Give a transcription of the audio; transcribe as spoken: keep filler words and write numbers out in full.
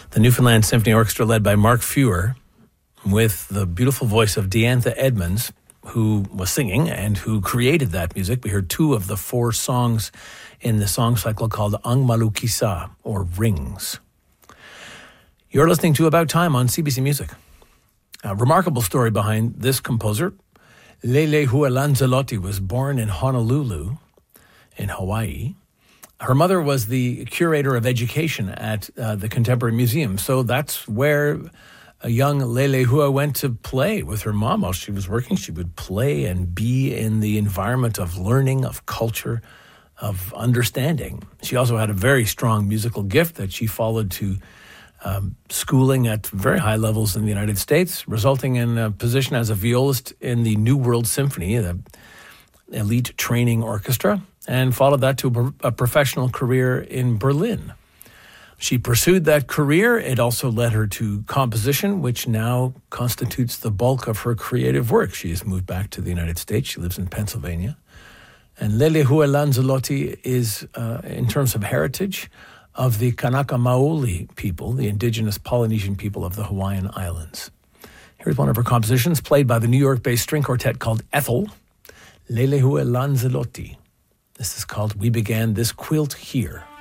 The Newfoundland Symphony Orchestra, led by Mark Fewer, with the beautiful voice of Deantha Edmonds, who was singing and who created that music. We heard two of the four songs in the song cycle called Ang Malukisa, or Rings. You're listening to About Time on C B C Music. A remarkable story behind this composer. Lelehua Lanzarote was born in Honolulu, in Hawaii. Her mother was the curator of education at uh, the Contemporary Museum, so that's where a young Lelehua went to play with her mom. While she was working, she would play and be in the environment of learning, of culture, of understanding. She also had a very strong musical gift that she followed to um, schooling at very high levels in the United States, resulting in a position as a violist in the New World Symphony, the elite training orchestra, and followed that to a professional career in Berlin. She pursued that career. It also led her to composition, which now constitutes the bulk of her creative work. She has moved back to the United States. She lives in Pennsylvania. And Lelehua Lanzarote is, uh, in terms of heritage, of the Kanaka Maoli people, the indigenous Polynesian people of the Hawaiian Islands. Here's one of her compositions, played by the New York-based string quartet called Ethel, Lelehua Lanzarote. This is called We Began This Quilt Here.